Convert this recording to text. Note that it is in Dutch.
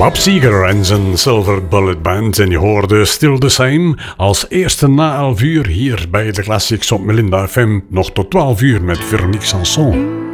Bob Seger en zijn Silver Bullet Band. En je hoorde Still the Same als eerste na 11 uur hier bij de Classics op Melinda FM. Nog tot 12 uur met Veronique Sanson.